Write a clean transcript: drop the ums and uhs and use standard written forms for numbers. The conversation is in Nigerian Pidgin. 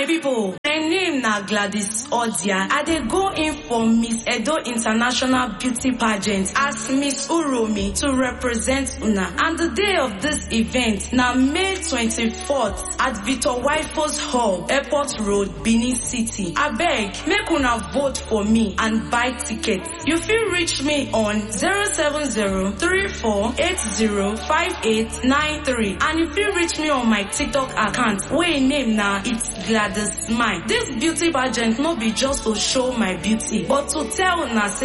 people, my name na Gladys Odia. I dey go in for Miss Edo International Beauty Pageant as Miss Uromi to represent una. And the day of this event na May 24th at Victor Waifos Hall, Airport Road, Benin City. Abeg, make una vote for me and buy tickets. You fit reach me on 07034805893 and you fit reach me on my TikTok account wey name na It's Gladys Mine. This beauty pageant no be just to show my beauty, but to tell una say